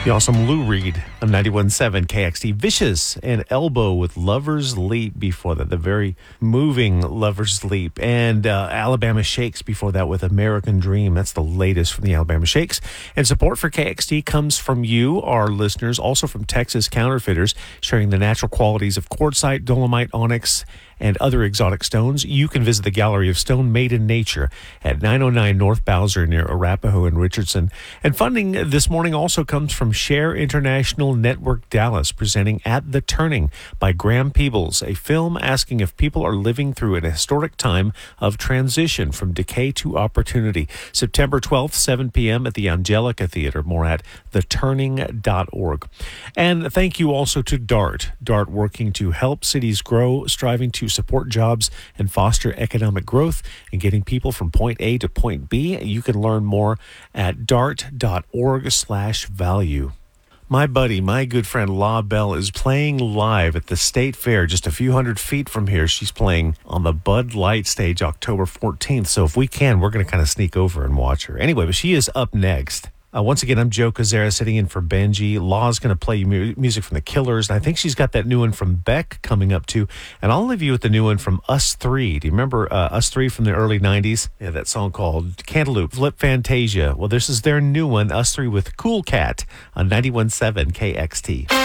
The awesome Lou Reed on 91.7 KXT. Vicious and Elbow with Lover's Leap before that. The very moving Lover's Leap. And Alabama Shakes before that with American Dream. That's the latest from the Alabama Shakes. And support for KXT comes from you, our listeners, also from Texas Counterfeiters, sharing the natural qualities of quartzite, dolomite, onyx, and other exotic stones. You can visit the Gallery of Stone Made in Nature at 909 North Bowser near Arapahoe and Richardson. And funding this morning also comes from Share International Network Dallas, presenting At the Turning by Graham Peebles, a film asking if people are living through an historic time of transition from decay to opportunity. September 12th, 7 p.m. at the Angelica Theater. More at theturning.org. And thank you also to DART. DART working to help cities grow, striving to support jobs and foster economic growth and getting people from point A to point B. You can learn more at dart.org/value. My buddy, my good friend La Belle is playing live at the State Fair just a few hundred feet from here. She's playing on the Bud Light stage October 14th. So if we can, we're going to kind of sneak over and watch her. Anyway, but she is up next. Once again, I'm Joe Cazzera sitting in for Benji. Law's going to play you music from The Killers. And I think she's got that new one from Beck coming up too. And I'll leave you with the new one from Us Three. Do you remember Us Three from the early 90s? Yeah, that song called Cantaloupe, Flip Fantasia. Well, this is their new one, Us Three with Cool Cat on 91.7 KXT.